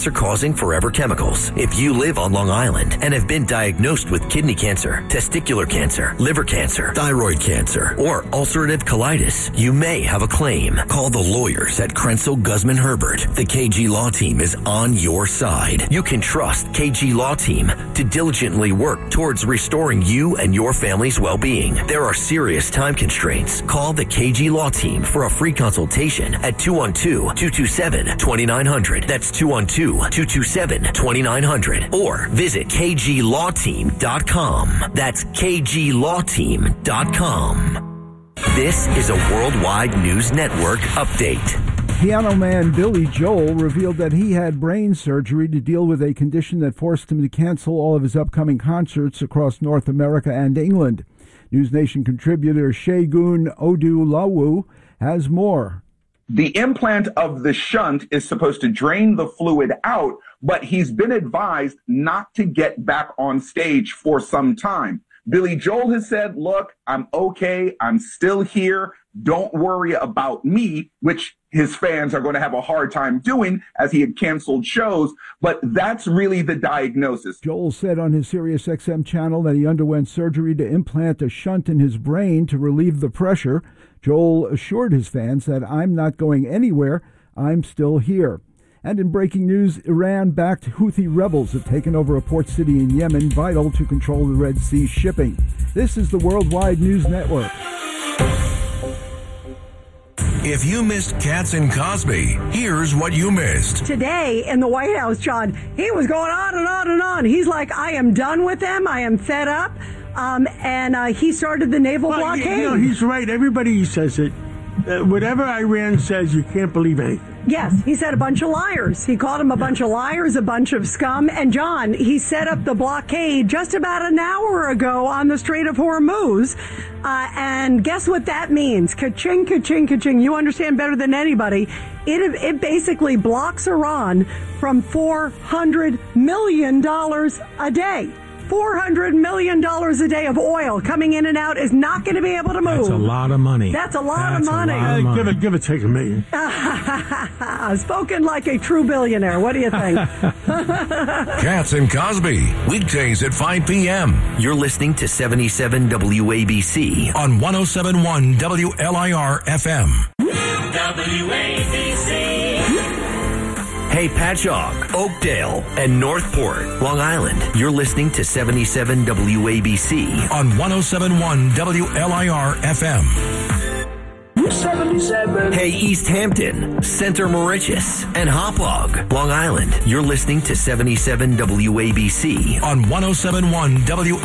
causing forever chemicals. If you live on Long Island and have been diagnosed with kidney cancer, testicular cancer, liver cancer, thyroid cancer, or ulcerative colitis, you may have a claim. Call the lawyers at Krenzel Guzman Herbert. The KG Law Team is on your side. You can trust KG Law Team to diligently work towards restoring you and your family's well-being. There are serious time constraints. Call the KG Law Team for a free consultation at 212-227-2900. That's 212-227-2900. Or visit kglawteam.com. That's kglawteam.com. This is a Worldwide News Network update. Piano man Billy Joel revealed that he had brain surgery to deal with a condition that forced him to cancel all of his upcoming concerts across North America and England. News Nation contributor Segun Odulawu has more. The implant of the shunt is supposed to drain the fluid out, but he's been advised not to get back on stage for some time. Billy Joel has said, look, I'm okay. I'm still here. Don't worry about me, which his fans are going to have a hard time doing as he had canceled shows. But that's really the diagnosis. Joel said on his SiriusXM channel that he underwent surgery to implant a shunt in his brain to relieve the pressure. Joel assured his fans that I'm not going anywhere. I'm still here. And in breaking news, Iran-backed Houthi rebels have taken over a port city in Yemen, vital to control the Red Sea shipping. This is the Worldwide News Network. If you missed Katz and Cosby, here's what you missed. Today in the White House, John, he was going on and on and on. He's like, I am done with them. I am fed up. And he started the naval blockade. You know, he's right. Everybody says it. Whatever Iran says, you can't believe anything. Yes, he said a bunch of liars. He called them a bunch of liars, a bunch of scum. And, John, he set up the blockade just about an hour ago on the Strait of Hormuz. And guess what that means? Ka-ching, ka-ching, ka-ching. You understand better than anybody. It basically blocks Iran from $400 million a day. $400 million a day of oil coming in and out is not going to be able to move. That's a lot of money. That's a lot of money. Give it, take $1 million. Spoken like a true billionaire. What do you think? Katz and Cosby, weekdays at 5 p.m. You're listening to 77 WABC on 107.1 WLIR FM. WABC. Hey, Patchogue, Oakdale, and Northport, Long Island. You're listening to 77 WABC on 107.1 WLIR FM. 77. Hey, East Hampton, Center Moriches, and Hauppauge, Long Island. You're listening to 77 WABC on 107.1 WLIR.